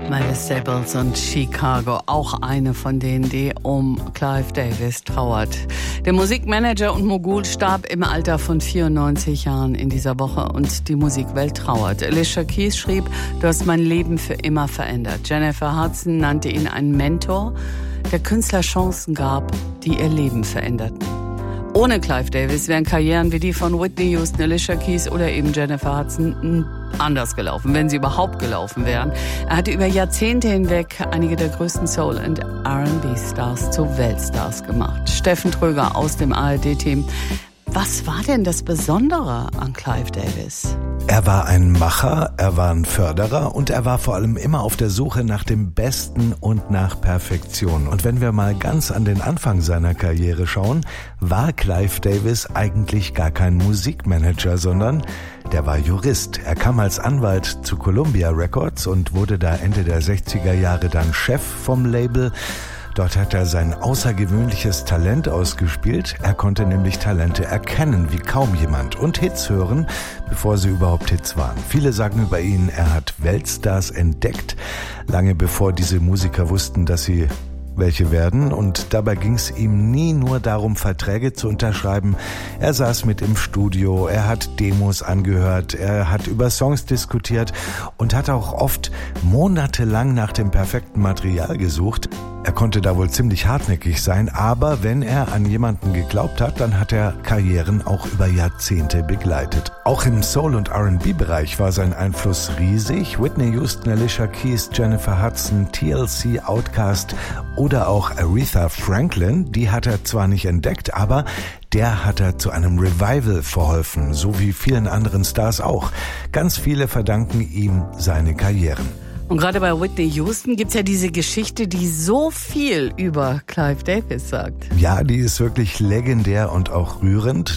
Miles Davis und Chicago, auch eine von denen, die um Clive Davis trauert. Der Musikmanager und Mogul starb im Alter von 94 Jahren in dieser Woche und die Musikwelt trauert. Alicia Keys schrieb, du hast mein Leben für immer verändert. Jennifer Hudson nannte ihn einen Mentor, der Künstler Chancen gab, die ihr Leben veränderten. Ohne Clive Davis wären Karrieren wie die von Whitney Houston, Alicia Keys oder eben Jennifer Hudson anders gelaufen, wenn sie überhaupt gelaufen wären. Er hatte über Jahrzehnte hinweg einige der größten Soul- und R&B-Stars zu Weltstars gemacht. Steffen Tröger aus dem ARD-Team. Was war denn das Besondere an Clive Davis? Er war ein Macher, er war ein Förderer und er war vor allem immer auf der Suche nach dem Besten und nach Perfektion. Und wenn wir mal ganz an den Anfang seiner Karriere schauen, war Clive Davis eigentlich gar kein Musikmanager, sondern der war Jurist. Er kam als Anwalt zu Columbia Records und wurde da Ende der 60er Jahre dann Chef vom Label. Dort hat er sein außergewöhnliches Talent ausgespielt. Er konnte nämlich Talente erkennen wie kaum jemand und Hits hören, bevor sie überhaupt Hits waren. Viele sagen über ihn, er hat Weltstars entdeckt, lange bevor diese Musiker wussten, dass sie welche werden. Und dabei ging es ihm nie nur darum, Verträge zu unterschreiben. Er saß mit im Studio, er hat Demos angehört, er hat über Songs diskutiert und hat auch oft monatelang nach dem perfekten Material gesucht. Er konnte da wohl ziemlich hartnäckig sein, aber wenn er an jemanden geglaubt hat, dann hat er Karrieren auch über Jahrzehnte begleitet. Auch im Soul- und R&B-Bereich war sein Einfluss riesig. Whitney Houston, Alicia Keys, Jennifer Hudson, TLC, Outkast oder auch Aretha Franklin, die hat er zwar nicht entdeckt, aber der hat er zu einem Revival verholfen, so wie vielen anderen Stars auch. Ganz viele verdanken ihm seine Karrieren. Und gerade bei Whitney Houston gibt's ja diese Geschichte, die so viel über Clive Davis sagt. Ja, die ist wirklich legendär und auch rührend.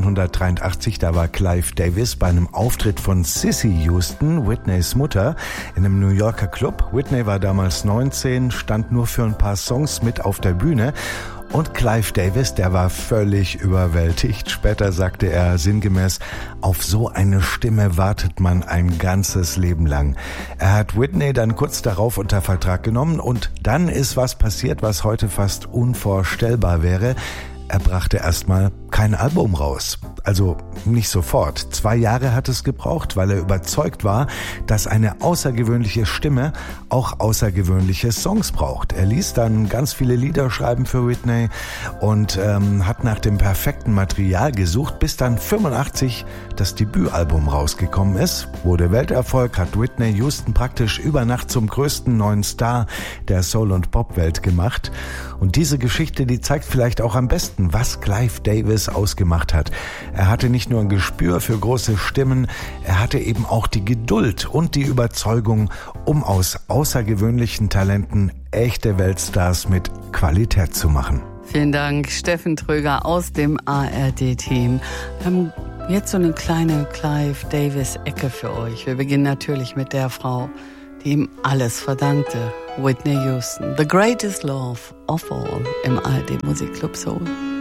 1983, da war Clive Davis bei einem Auftritt von Cissy Houston, Whitneys Mutter, in einem New Yorker Club. Whitney war damals 19, stand nur für ein paar Songs mit auf der Bühne. Und Clive Davis, der war völlig überwältigt. Später sagte er sinngemäß, auf so eine Stimme wartet man ein ganzes Leben lang. Er hat Whitney dann kurz darauf unter Vertrag genommen und dann ist was passiert, was heute fast unvorstellbar wäre. Er brachte erstmal kein Album raus. Also nicht sofort. 2 Jahre hat es gebraucht, weil er überzeugt war, dass eine außergewöhnliche Stimme auch außergewöhnliche Songs braucht. Er ließ dann ganz viele Lieder schreiben für Whitney und hat nach dem perfekten Material gesucht, bis dann 85 das Debütalbum rausgekommen ist. Wurde Welterfolg, hat Whitney Houston praktisch über Nacht zum größten neuen Star der Soul- und Popwelt gemacht. Und diese Geschichte, die zeigt vielleicht auch am besten, was Clive Davis ausgemacht hat. Er hatte nicht nur ein Gespür für große Stimmen, er hatte eben auch die Geduld und die Überzeugung, um aus außergewöhnlichen Talenten echte Weltstars mit Qualität zu machen. Vielen Dank, Steffen Tröger aus dem ARD-Team. Wir haben jetzt so eine kleine Clive Davis-Ecke für euch. Wir beginnen natürlich mit der Frau, die ihm alles verdankte. Whitney Houston, The Greatest Love of All im ARD Musikclub Soul.